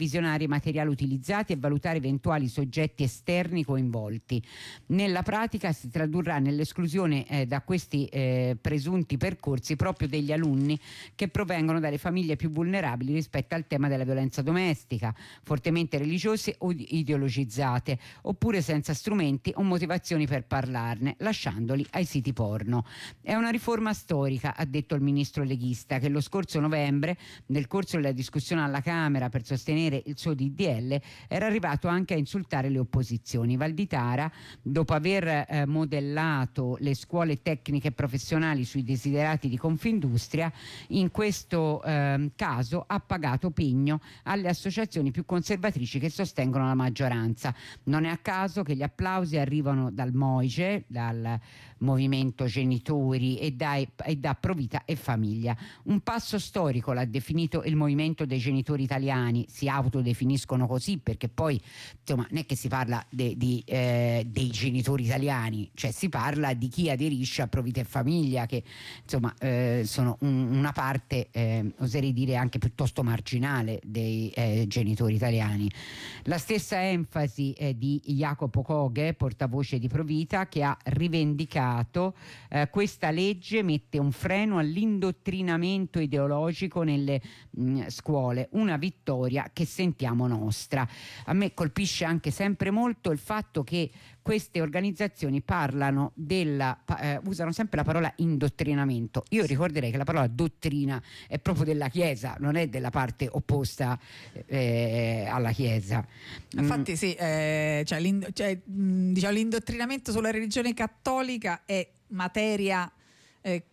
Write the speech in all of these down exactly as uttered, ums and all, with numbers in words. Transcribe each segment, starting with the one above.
visionare i materiali utilizzati e valutare eventuali soggetti esterni coinvolti. Nella pratica si tradurrà nell'esclusione eh, da questi eh, presunti percorsi proprio degli alunni che provengono dalle famiglie più vulnerabili rispetto al tema della violenza domestica, fortemente religiose o ideologizzate, oppure senza strumenti o motivazioni per parlarne, lasciandoli ai siti porno. È una riforma storica, ha detto il ministro leghista, che lo scorso novembre, nel corso della discussione alla Camera per sostenere il suo D D L, era arrivato anche a insultare le opposizioni. Valditara, dopo aver eh, modellato le scuole tecniche e professionali sui desiderati di Confindustria, in questo eh, caso ha pagato pegno alle associazioni più conservatrici che sostengono la maggioranza. Non è a caso che gli applausi arrivano dal MOICE, dal Movimento Genitori, e da, e da Provita e Famiglia. Un passo storico l'ha definito il Movimento dei Genitori Italiani, si autodefiniscono così perché poi insomma non è che si parla de, di, eh, dei genitori italiani, cioè si parla di chi aderisce a Provita e Famiglia, che insomma eh, sono un, una parte eh, oserei dire anche piuttosto marginale dei eh, genitori italiani. La stessa enfasi eh, di Jacopo Coghe, portavoce di Provita, che ha rivendicato eh, questa legge mette un freno all'indottrinamento ideologico nelle mh, scuole, una vittoria che sentiamo nostra. A me colpisce anche sempre molto il fatto che queste organizzazioni parlano della eh, usano sempre la parola indottrinamento. Io ricorderei che la parola dottrina è proprio della Chiesa, non è della parte opposta eh, alla Chiesa. Infatti sì, eh, cioè, cioè, diciamo, l'indottrinamento sulla religione cattolica è materia eh,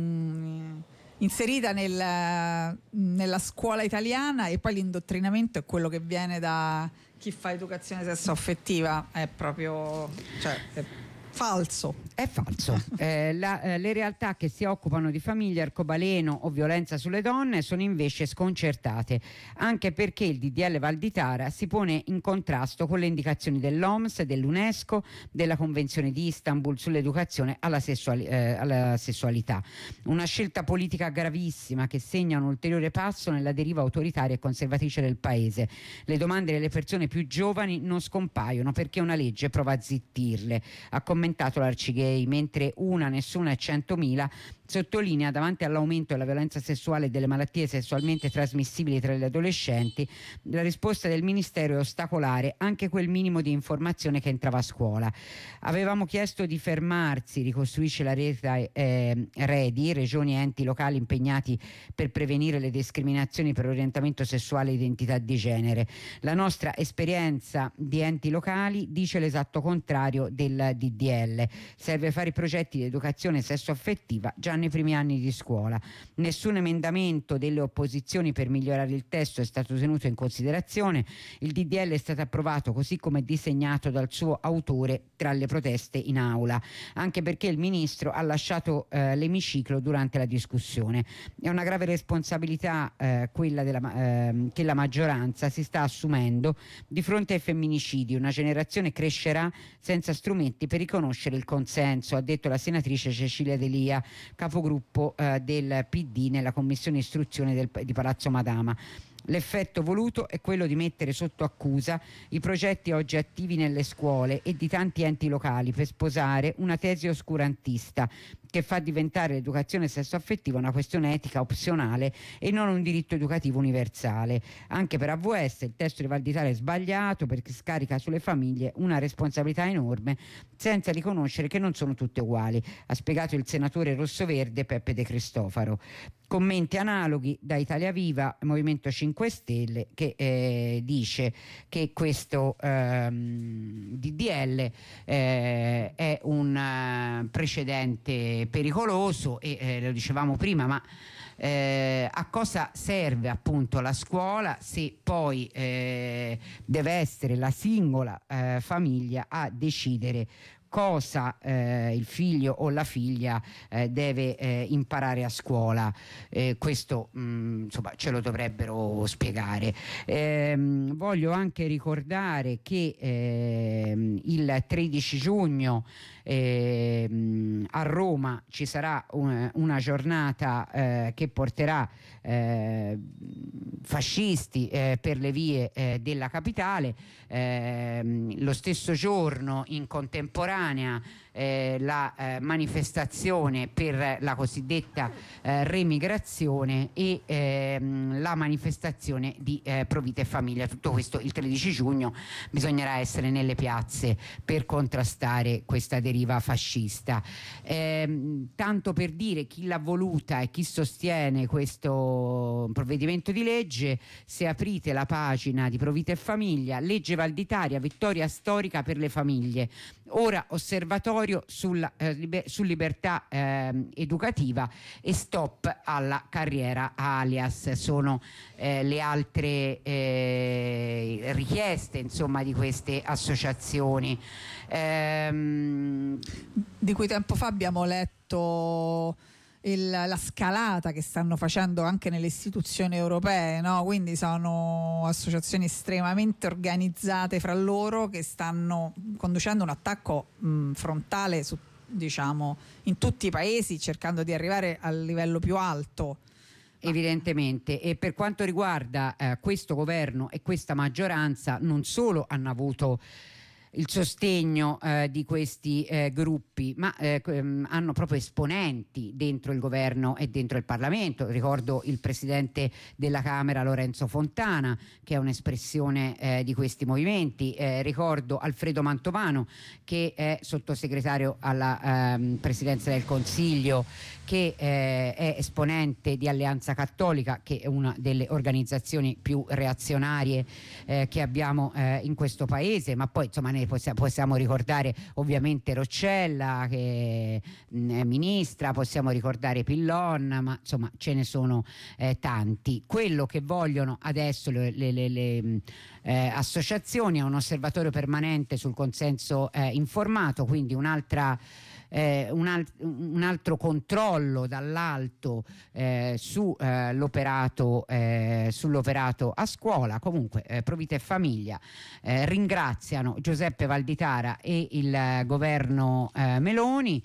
mh, inserita nel, nella scuola italiana, e poi l'indottrinamento è quello che viene da chi fa educazione sessuaffettiva, è proprio, cioè, è falso. È falso. Eh, la, eh, le realtà che si occupano di famiglia, arcobaleno o violenza sulle donne sono invece sconcertate, anche perché il D D L Valditara si pone in contrasto con le indicazioni dell'O M S, dell'UNESCO, della Convenzione di Istanbul sull'educazione alla, sessuali- eh, alla sessualità. Una scelta politica gravissima che segna un ulteriore passo nella deriva autoritaria e conservatrice del paese. Le domande delle persone più giovani non scompaiono perché una legge prova a zittirle, ha commentato l'Arcigay, mentre una, nessuna e centomila sottolinea, davanti all'aumento della violenza sessuale e delle malattie sessualmente trasmissibili tra gli adolescenti, la risposta del Ministero è ostacolare anche quel minimo di informazione che entrava a scuola. Avevamo chiesto di fermarsi, ricostruisce la rete eh, REDI, regioni e enti locali impegnati per prevenire le discriminazioni per orientamento sessuale e identità di genere. La nostra esperienza di enti locali dice l'esatto contrario del D D L. Serve fare i progetti di educazione sessuaffettiva già nei primi anni di scuola. Nessun emendamento delle opposizioni per migliorare il testo è stato tenuto in considerazione. Il D D L è stato approvato così come disegnato dal suo autore tra le proteste in aula, anche perché il ministro ha lasciato eh, l'emiciclo durante la discussione. È una grave responsabilità eh, quella della, eh, che la maggioranza si sta assumendo di fronte ai femminicidi. Una generazione crescerà senza strumenti per riconoscere il consenso, ha detto la senatrice Cecilia Delia, capogruppo eh, del P D nella commissione istruzione del, di Palazzo Madama. L'effetto voluto è quello di mettere sotto accusa i progetti oggi attivi nelle scuole e di tanti enti locali per sposare una tesi oscurantista che fa diventare l'educazione sessuaffettiva una questione etica opzionale e non un diritto educativo universale. Anche per A V S il testo di Valditara è sbagliato perché scarica sulle famiglie una responsabilità enorme senza riconoscere che non sono tutte uguali, ha spiegato il senatore rossoverde Peppe De Cristofaro. Commenti analoghi da Italia Viva, Movimento cinque Stelle, che eh, dice che questo ehm, D D L eh, è un uh, precedente pericoloso e eh, lo dicevamo prima, ma eh, a cosa serve appunto la scuola se poi eh, deve essere la singola eh, famiglia a decidere cosa eh, il figlio o la figlia eh, deve eh, imparare a scuola. Eh, questo mh, insomma ce lo dovrebbero spiegare. Eh, voglio anche ricordare che eh, il tredici giugno eh, a Roma ci sarà un, una giornata eh, che porterà eh, fascisti eh, per le vie eh, della capitale. Eh, lo stesso giorno, in contemporanea, eh, la eh, manifestazione per la cosiddetta eh, remigrazione e ehm, la manifestazione di eh, Pro Vita e Famiglia. Tutto questo il tredici giugno. Bisognerà essere nelle piazze per contrastare questa deriva fascista. Eh, tanto per dire chi l'ha voluta e chi sostiene questo provvedimento di legge, se aprite la pagina di Pro Vita e Famiglia, legge Valditaria, vittoria storica per le famiglie, ora osservatorio sulla, eh, liber- su libertà eh, educativa e stop alla carriera alias, sono eh, le altre eh, richieste insomma di queste associazioni. Ehm... Di cui tempo fa abbiamo letto il, la scalata che stanno facendo anche nelle istituzioni europee, no? Quindi sono associazioni estremamente organizzate fra loro che stanno conducendo un attacco mh, frontale su, diciamo, in tutti i paesi, cercando di arrivare al livello più alto. Evidentemente, e per quanto riguarda eh, questo governo e questa maggioranza, non solo hanno avuto il sostegno eh, di questi eh, gruppi, ma eh, hanno proprio esponenti dentro il governo e dentro il Parlamento. Ricordo il presidente della Camera Lorenzo Fontana, che è un'espressione eh, di questi movimenti. Eh, ricordo Alfredo Mantovano, che è sottosegretario alla ehm, Presidenza del Consiglio, che eh, è esponente di Alleanza Cattolica, che è una delle organizzazioni più reazionarie eh, che abbiamo eh, in questo paese, ma poi insomma ne possiamo, possiamo ricordare ovviamente Roccella, che mh, è ministra, possiamo ricordare Pillon, ma insomma ce ne sono eh, tanti. Quello che vogliono adesso le, le, le, le eh, associazioni è un osservatorio permanente sul consenso eh, informato, quindi un'altra Eh, un, al- un altro controllo dall'alto eh, su, eh, l'operato, eh, sull'operato a scuola. Comunque eh, Pro Vita e Famiglia eh, ringraziano Giuseppe Valditara e il eh, governo eh, Meloni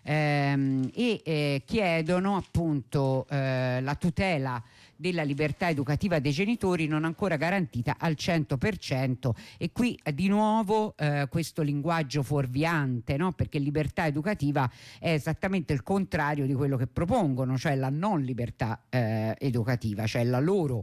ehm, e eh, chiedono appunto eh, la tutela della libertà educativa dei genitori, non ancora garantita al cento per cento, e qui eh, di nuovo eh, questo linguaggio fuorviante, no? Perché libertà educativa è esattamente il contrario di quello che propongono, cioè la non libertà eh, educativa, cioè la loro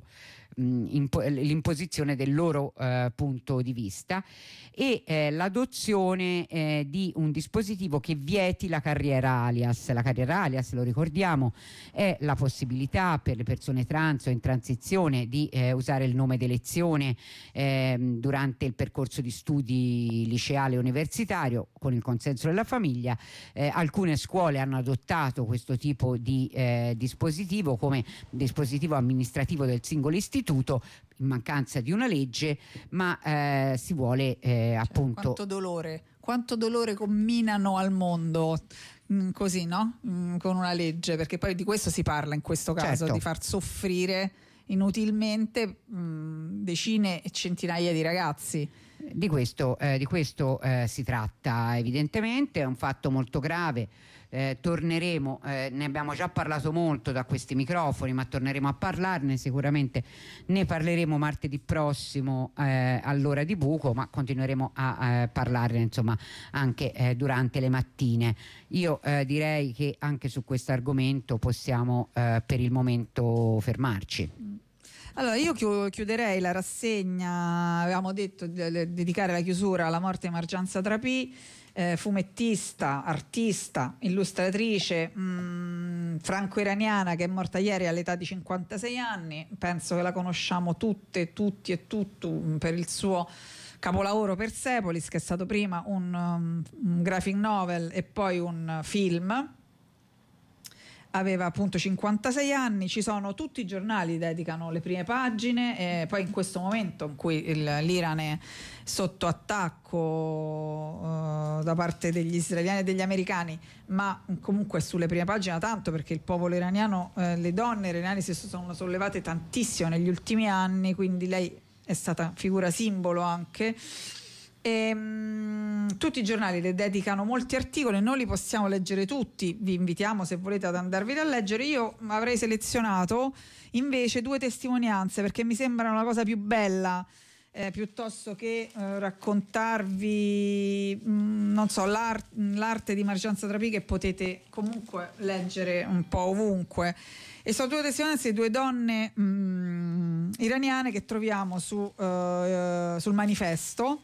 l'imposizione del loro eh, punto di vista, e eh, l'adozione eh, di un dispositivo che vieti la carriera alias. La carriera alias, lo ricordiamo, è la possibilità per le persone trans o in transizione di eh, usare il nome d'elezione eh, durante il percorso di studi liceale e universitario con il consenso della famiglia. Eh, alcune scuole hanno adottato questo tipo di eh, dispositivo come dispositivo amministrativo del singolo istituto, in mancanza di una legge, ma eh, si vuole eh, cioè, appunto quanto dolore quanto dolore comminano al mondo mh, così, no? Mh, con una legge, perché poi di questo si parla in questo caso, certo, di far soffrire inutilmente mh, decine e centinaia di ragazzi. Di questo, eh, di questo eh, si tratta evidentemente, è un fatto molto grave. Eh, torneremo, eh, ne abbiamo già parlato molto da questi microfoni, ma torneremo a parlarne sicuramente, ne parleremo martedì prossimo eh, all'ora di buco, ma continueremo a eh, parlarne insomma anche eh, durante le mattine. Io eh, direi che anche su questo argomento possiamo eh, per il momento fermarci. Allora io chiuderei la rassegna, avevamo detto di dedicare la chiusura alla morte di Margianza Trapì, eh, fumettista, artista, illustratrice mh, franco-iraniana, che è morta ieri all'età di cinquantasei anni. Penso che la conosciamo tutte, tutti e tutto per il suo capolavoro Persepolis, che è stato prima un, um, un graphic novel e poi un film. Aveva appunto cinquantasei anni, ci sono tutti i giornali dedicano le prime pagine, e poi in questo momento in cui il, l'Iran è sotto attacco uh, da parte degli israeliani e degli americani, ma comunque sulle prime pagine tanto, perché il popolo iraniano, eh, le donne iraniane si sono sollevate tantissimo negli ultimi anni, quindi lei è stata figura simbolo anche. E, mh, tutti i giornali le dedicano molti articoli, non li possiamo leggere tutti, vi invitiamo se volete ad andarvi a leggere. Io avrei selezionato invece due testimonianze perché mi sembrano la cosa più bella, eh, piuttosto che eh, raccontarvi mh, non so, l'art- l'arte di Margiane Satrapi, che potete comunque leggere un po' ovunque. E sono due testimonianze di due donne mh, iraniane che troviamo su, uh, sul manifesto,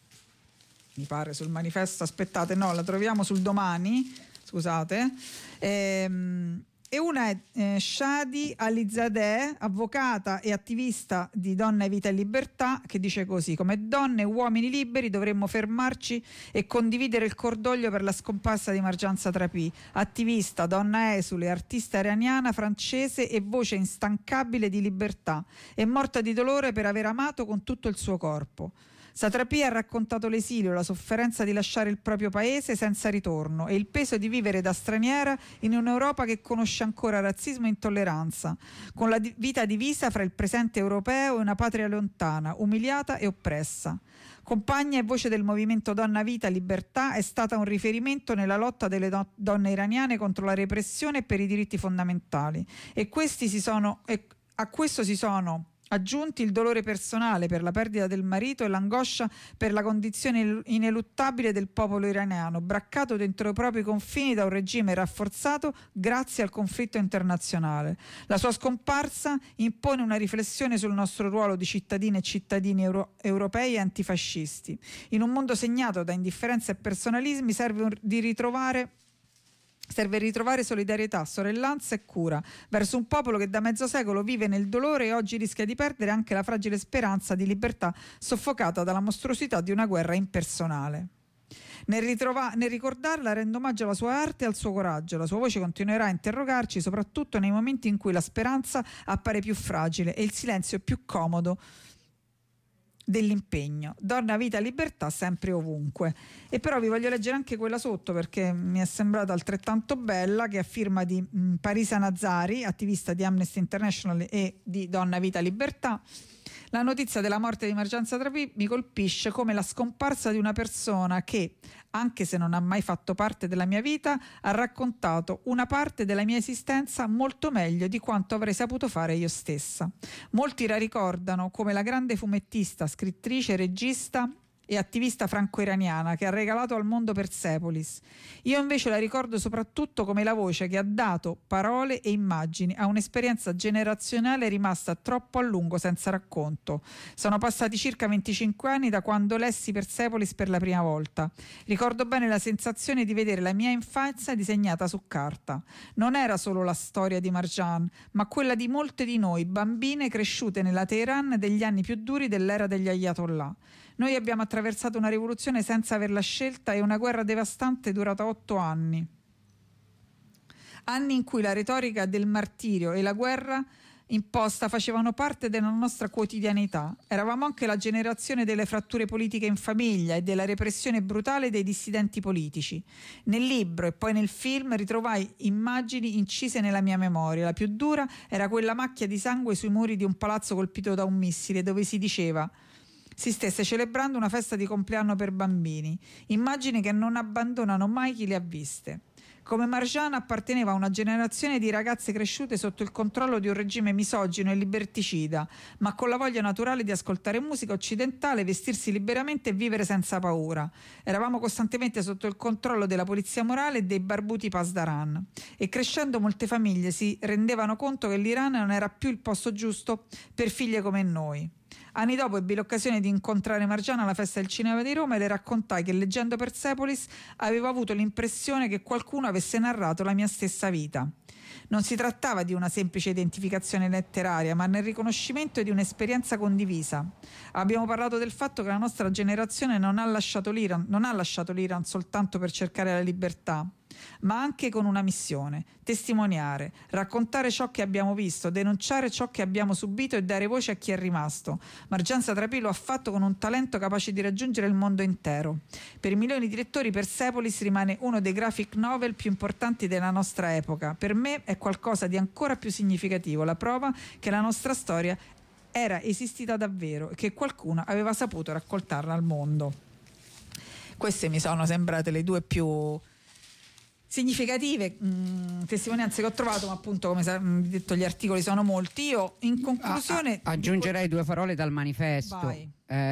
mi pare sul manifesto, aspettate, no, la troviamo sul Domani, scusate, ehm, e una è eh, Shadi Alizadeh, avvocata e attivista di Donna e Vita e Libertà, che dice così: come donne e uomini liberi dovremmo fermarci e condividere il cordoglio per la scomparsa di Margiane Satrapi, attivista, donna esule, artista iraniana, francese e voce instancabile di libertà, è morta di dolore per aver amato con tutto il suo corpo. Satrapi ha raccontato l'esilio, la sofferenza di lasciare il proprio paese senza ritorno e il peso di vivere da straniera in un'Europa che conosce ancora razzismo e intolleranza, con la di- vita divisa fra il presente europeo e una patria lontana, umiliata e oppressa. Compagna e voce del movimento Donna Vita Libertà, è stata un riferimento nella lotta delle do- donne iraniane contro la repressione e per i diritti fondamentali. E questi si sono, e a questo si sono aggiunti il dolore personale per la perdita del marito e l'angoscia per la condizione ineluttabile del popolo iraniano, braccato dentro i propri confini da un regime rafforzato grazie al conflitto internazionale. La sua scomparsa impone una riflessione sul nostro ruolo di cittadine e cittadini euro- europei e antifascisti. In un mondo segnato da indifferenza e personalismi serve un, di ritrovare Serve ritrovare solidarietà, sorellanza e cura verso un popolo che da mezzo secolo vive nel dolore e oggi rischia di perdere anche la fragile speranza di libertà soffocata dalla mostruosità di una guerra impersonale. Nel, ritrova- nel ricordarla rendo omaggio alla sua arte e al suo coraggio. La sua voce continuerà a interrogarci soprattutto nei momenti in cui la speranza appare più fragile e il silenzio più comodo dell'impegno. Donna, vita, libertà sempre ovunque. E però vi voglio leggere anche quella sotto perché mi è sembrata altrettanto bella, che è a firma di mh, Parisa Nazari, attivista di Amnesty International e di Donna, vita, libertà. La notizia della morte di Margiane Satrapi mi colpisce come la scomparsa di una persona che, anche se non ha mai fatto parte della mia vita, ha raccontato una parte della mia esistenza molto meglio di quanto avrei saputo fare io stessa. Molti la ricordano come la grande fumettista, scrittrice, regista e attivista franco-iraniana che ha regalato al mondo Persepolis. Io invece la ricordo soprattutto come la voce che ha dato parole e immagini a un'esperienza generazionale rimasta troppo a lungo senza racconto. Sono passati circa venticinque anni da quando lessi Persepolis per la prima volta. Ricordo bene la sensazione di vedere la mia infanzia disegnata su carta. Non era solo la storia di Margiane, ma quella di molte di noi, bambine cresciute nella Teheran degli anni più duri dell'era degli Ayatollah. Noi abbiamo attraversato una rivoluzione senza averla scelta e una guerra devastante durata otto anni. Anni in cui la retorica del martirio e la guerra imposta facevano parte della nostra quotidianità. Eravamo anche la generazione delle fratture politiche in famiglia e della repressione brutale dei dissidenti politici. Nel libro e poi nel film ritrovai immagini incise nella mia memoria. La più dura era quella macchia di sangue sui muri di un palazzo colpito da un missile, dove si diceva: si stesse celebrando una festa di compleanno per bambini, immagini che non abbandonano mai chi le ha viste. Come Margiane apparteneva a una generazione di ragazze cresciute sotto il controllo di un regime misogino e liberticida, ma con la voglia naturale di ascoltare musica occidentale, vestirsi liberamente e vivere senza paura. Eravamo costantemente sotto il controllo della polizia morale e dei barbuti pasdaran. E crescendo molte famiglie si rendevano conto che l'Iran non era più il posto giusto per figlie come noi. Anni dopo ebbi l'occasione di incontrare Margiane alla Festa del Cinema di Roma e le raccontai che leggendo Persepolis avevo avuto l'impressione che qualcuno avesse narrato la mia stessa vita. Non si trattava di una semplice identificazione letteraria, ma nel riconoscimento di un'esperienza condivisa. Abbiamo parlato del fatto che la nostra generazione non ha lasciato l'Iran, non ha lasciato l'Iran soltanto per cercare la libertà, ma anche con una missione: testimoniare, raccontare ciò che abbiamo visto, denunciare ciò che abbiamo subito e dare voce a chi è rimasto. Margiane Satrapi lo ha fatto con un talento capace di raggiungere il mondo intero. Per milioni di lettori Persepolis rimane uno dei graphic novel più importanti della nostra epoca. Per me è qualcosa di ancora più significativo, la prova che la nostra storia era esistita davvero e che qualcuno aveva saputo raccontarla al mondo. Queste mi sono sembrate le due più significative mh, testimonianze che ho trovato, ma appunto come ho detto gli articoli sono molti. Io in conclusione a- a- aggiungerei due parole dal manifesto. Vai. Eh,